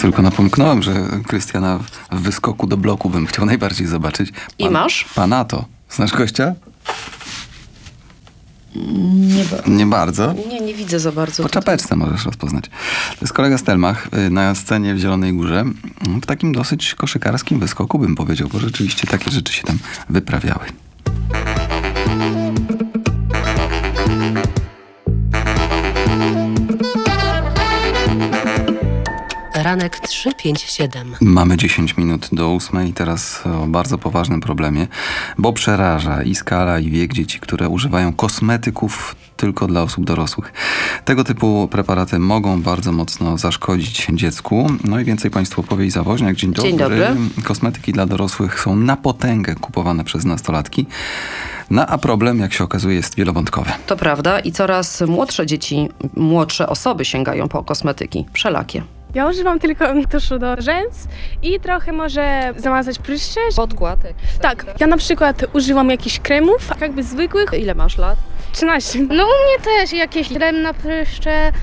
Tylko napomknąłem, że Krystiana w wyskoku do bloku bym chciał najbardziej zobaczyć. I masz? Panato. Znasz gościa? Nie bardzo. Nie widzę za bardzo. Po czapeczce możesz rozpoznać. To jest kolega Stelmach na scenie w Zielonej Górze. W takim dosyć koszykarskim wyskoku bym powiedział, bo rzeczywiście takie rzeczy się tam wyprawiały. Ranek 357. Mamy 10 minut do 8 i teraz o bardzo poważnym problemie, bo przeraża i skala, i wiek dzieci, które używają kosmetyków tylko dla osób dorosłych. Tego typu preparaty mogą bardzo mocno zaszkodzić dziecku. No i więcej Państwu powie Iza Woźniak. Dzień dobry. Dzień dobry. Kosmetyki dla dorosłych są na potęgę kupowane przez nastolatki. No a problem, jak się okazuje, jest wielowątkowy. To prawda i coraz młodsze dzieci, młodsze osoby sięgają po kosmetyki wszelakie. Ja używam tylko tuszu do rzęs i trochę może zamazać pryszcze. Podkład. Tak, ja na przykład używam jakichś kremów, jakby zwykłych. Ile masz lat? 13. No u mnie też jakieś krem na pryszcze,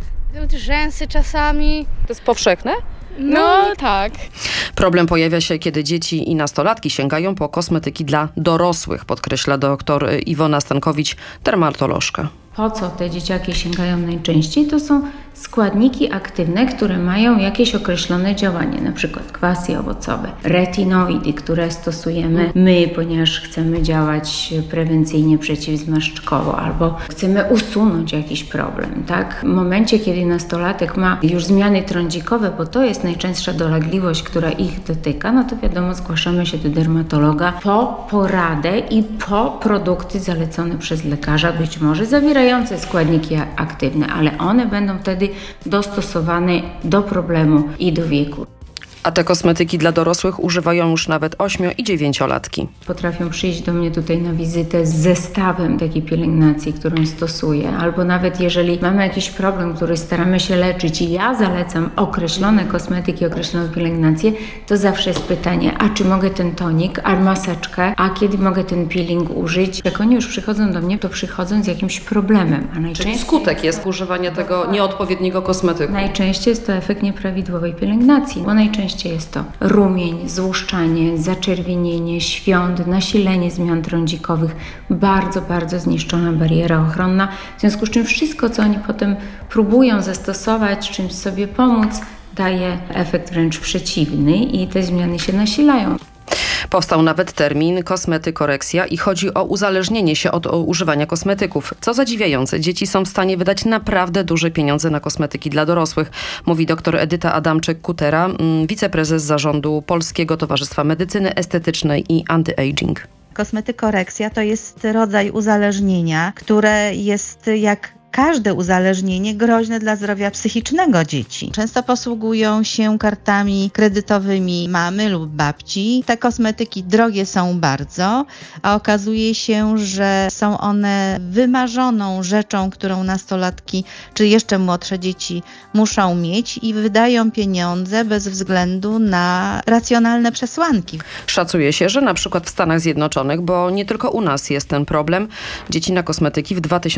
rzęsy czasami. To jest powszechne? No tak. Problem pojawia się, kiedy dzieci i nastolatki sięgają po kosmetyki dla dorosłych, podkreśla dr Iwona Stankowicz, dermatolożka. Po co te dzieciaki sięgają najczęściej? To są składniki aktywne, które mają jakieś określone działanie, na przykład kwasy owocowe, retinoidy, które stosujemy my, ponieważ chcemy działać prewencyjnie przeciwzmarszczkowo albo chcemy usunąć jakiś problem, tak? W momencie, kiedy nastolatek ma już zmiany trądzikowe, bo to jest najczęstsza dolegliwość, która ich dotyka, no to wiadomo, zgłaszamy się do dermatologa po poradę i po produkty zalecone przez lekarza, być może zawierające składniki aktywne, ale one będą wtedy dostosowane do problemu i do wieku. A te kosmetyki dla dorosłych używają już nawet 8- i 9-latki. Potrafią przyjść do mnie tutaj na wizytę z zestawem takiej pielęgnacji, którą stosuję. Albo nawet jeżeli mamy jakiś problem, który staramy się leczyć i ja zalecam określone kosmetyki, określoną pielęgnację, to zawsze jest pytanie, a czy mogę ten tonik, a maseczkę, a kiedy mogę ten peeling użyć? Jak oni już przychodzą do mnie, to przychodzą z jakimś problemem. A Czyli skutek jest używanie tego nieodpowiedniego kosmetyku. Najczęściej jest to efekt nieprawidłowej pielęgnacji, bo najczęściej jest to rumień, złuszczanie, zaczerwienienie, świąt, nasilenie zmian trądzikowych, bardzo, bardzo zniszczona bariera ochronna, w związku z czym wszystko, co oni potem próbują zastosować, czymś sobie pomóc, daje efekt wręcz przeciwny i te zmiany się nasilają. Powstał nawet termin kosmetykoreksja i chodzi o uzależnienie się od używania kosmetyków. Co zadziwiające, dzieci są w stanie wydać naprawdę duże pieniądze na kosmetyki dla dorosłych, mówi dr Edyta Adamczyk-Kutera, wiceprezes zarządu Polskiego Towarzystwa Medycyny Estetycznej i Anti-Aging. Kosmetykoreksja to jest rodzaj uzależnienia, które jest jak każde uzależnienie groźne dla zdrowia psychicznego dzieci. Często posługują się kartami kredytowymi mamy lub babci. Te kosmetyki drogie są bardzo, a okazuje się, że są one wymarzoną rzeczą, którą nastolatki czy jeszcze młodsze dzieci muszą mieć i wydają pieniądze bez względu na racjonalne przesłanki. Szacuje się, że na przykład w Stanach Zjednoczonych, bo nie tylko u nas jest ten problem, dzieci na kosmetyki w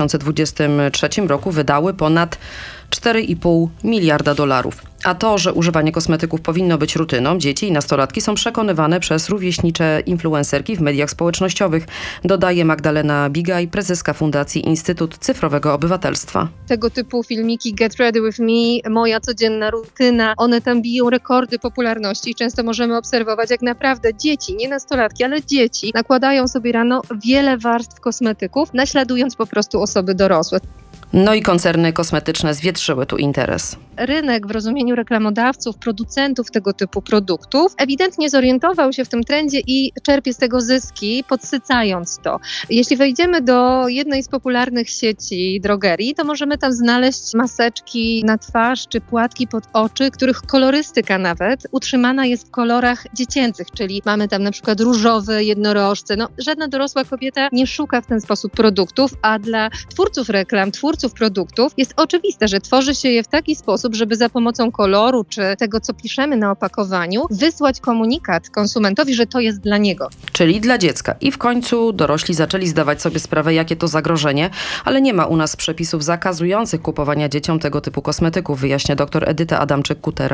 2023 roku wydały ponad 4,5 miliarda dolarów. A to, że używanie kosmetyków powinno być rutyną, dzieci i nastolatki są przekonywane przez rówieśnicze influencerki w mediach społecznościowych, dodaje Magdalena Bigaj, prezeska Fundacji Instytut Cyfrowego Obywatelstwa. Tego typu filmiki Get Ready With Me, moja codzienna rutyna, one tam biją rekordy popularności i często możemy obserwować, jak naprawdę dzieci, nie nastolatki, ale dzieci nakładają sobie rano wiele warstw kosmetyków, naśladując po prostu osoby dorosłe. No i koncerny kosmetyczne zwietrzyły tu interes. Rynek w rozumieniu reklamodawców, producentów tego typu produktów ewidentnie zorientował się w tym trendzie i czerpie z tego zyski, podsycając to. Jeśli wejdziemy do jednej z popularnych sieci drogerii, to możemy tam znaleźć maseczki na twarz czy płatki pod oczy, których kolorystyka nawet utrzymana jest w kolorach dziecięcych, czyli mamy tam na przykład różowe jednorożce. No, żadna dorosła kobieta nie szuka w ten sposób produktów, a dla twórców reklam, twórców produktów jest oczywiste, że tworzy się je w taki sposób, żeby za pomocą koloru czy tego, co piszemy na opakowaniu, wysłać komunikat konsumentowi, że to jest dla niego. Czyli dla dziecka. I w końcu dorośli zaczęli zdawać sobie sprawę, jakie to zagrożenie, ale nie ma u nas przepisów zakazujących kupowania dzieciom tego typu kosmetyków, wyjaśnia dr Edyta Adamczyk-Kutera.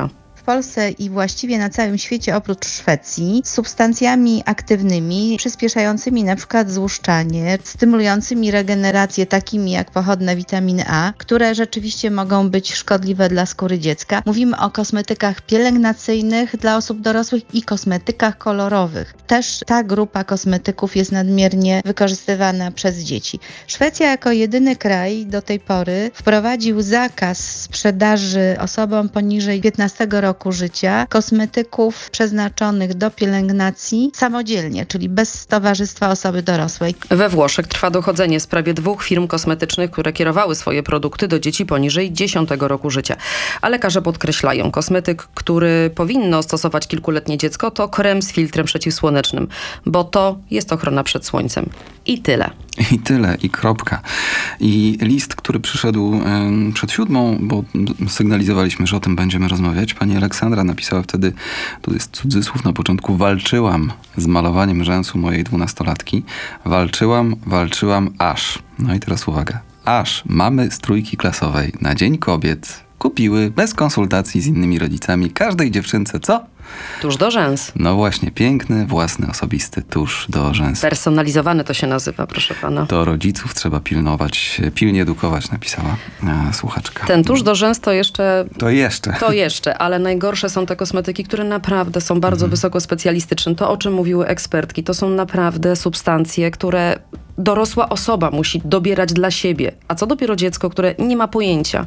w Polsce i właściwie na całym świecie oprócz Szwecji substancjami aktywnymi, przyspieszającymi na przykład złuszczanie, stymulującymi regenerację, takimi jak pochodne witaminy A, które rzeczywiście mogą być szkodliwe dla skóry dziecka. Mówimy o kosmetykach pielęgnacyjnych dla osób dorosłych i kosmetykach kolorowych. Też ta grupa kosmetyków jest nadmiernie wykorzystywana przez dzieci. Szwecja jako jedyny kraj do tej pory wprowadził zakaz sprzedaży osobom poniżej 15 roku życia kosmetyków przeznaczonych do pielęgnacji samodzielnie, czyli bez towarzystwa osoby dorosłej. We Włoszech trwa dochodzenie w sprawie 2 firm kosmetycznych, które kierowały swoje produkty do dzieci poniżej 10 roku życia. A lekarze podkreślają, kosmetyk, który powinno stosować kilkuletnie dziecko, to krem z filtrem przeciwsłonecznym, bo to jest ochrona przed słońcem. I tyle. I tyle, i kropka. I list, który przyszedł przed 7, bo sygnalizowaliśmy, że o tym będziemy rozmawiać. Pani Aleksandra napisała wtedy, tu jest cudzysłów na początku, walczyłam z malowaniem rzęsu mojej 12-latki. Walczyłam aż. No i teraz uwaga. Aż mamy z trójki klasowej na Dzień Kobiet kupiły bez konsultacji z innymi rodzicami każdej dziewczynce co? Tuż do rzęs. No właśnie, piękny, własny, osobisty tusz do rzęs. Personalizowany to się nazywa, proszę pana. To rodziców trzeba pilnować, pilnie edukować, napisała słuchaczka. Ten tusz do rzęs to jeszcze... To jeszcze. Ale najgorsze są te kosmetyki, które naprawdę są bardzo wysoko specjalistyczne. To, o czym mówiły ekspertki, to są naprawdę substancje, które dorosła osoba musi dobierać dla siebie. A co dopiero dziecko, które nie ma pojęcia.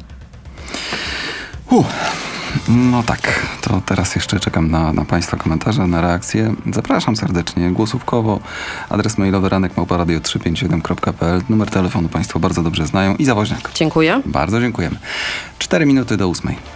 No tak, to teraz jeszcze czekam na Państwa komentarze, na reakcje. Zapraszam serdecznie, głosówkowo. Adres mailowy ranek@radio357.pl. Numer telefonu Państwo bardzo dobrze znają i Zawoźniak. Dziękuję. Bardzo dziękujemy. 4 minuty do 8.